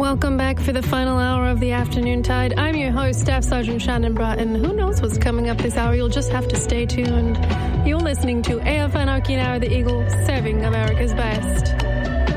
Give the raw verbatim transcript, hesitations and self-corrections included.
Welcome back for the final hour of the Afternoon Tide. I'm your host, Staff Sergeant Shannon Bratton. Who knows what's coming up this hour? You'll just have to stay tuned. You're listening to A F N Okinawa, the Eagle, serving America's best.